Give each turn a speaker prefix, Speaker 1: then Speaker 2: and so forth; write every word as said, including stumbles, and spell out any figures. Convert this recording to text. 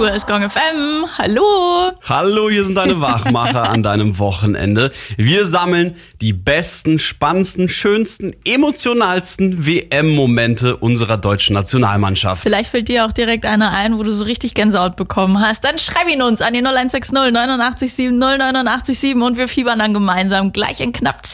Speaker 1: Tour ist Gong F M. Hallo.
Speaker 2: Hallo, hier sind deine Wachmacher an deinem Wochenende. Wir sammeln die besten, spannendsten, schönsten, emotionalsten W M-Momente unserer deutschen Nationalmannschaft.
Speaker 1: Vielleicht fällt dir auch direkt einer ein, wo du so richtig Gänsehaut bekommen hast. Dann schreib ihn uns an die null eins sechs null neunundachtzig sieben null neunundachtzig sieben und wir fiebern dann gemeinsam gleich in knapp